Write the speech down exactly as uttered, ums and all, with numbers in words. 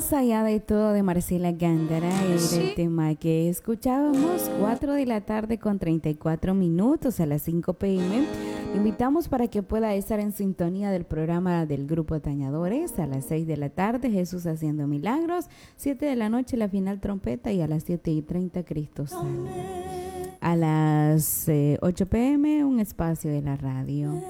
Más allá de todo de Marcela Gándara y Sí. del tema que escuchábamos, cuatro de la tarde con treinta y cuatro minutos a las cinco p m. Invitamos para que pueda estar en sintonía del programa del Grupo Tañadores a las seis de la tarde, Jesús haciendo milagros, siete de la noche la final trompeta y a las siete y treinta Cristo sale. A las eh, ocho p m un espacio de la radio.